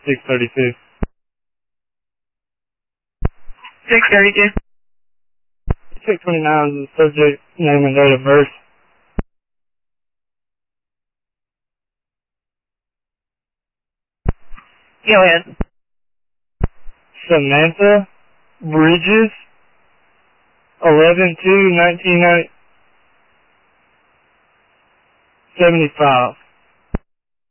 632. 632. 629 is the subject name and date of birth. Go ahead. Samantha Bridges, 11/2/1975.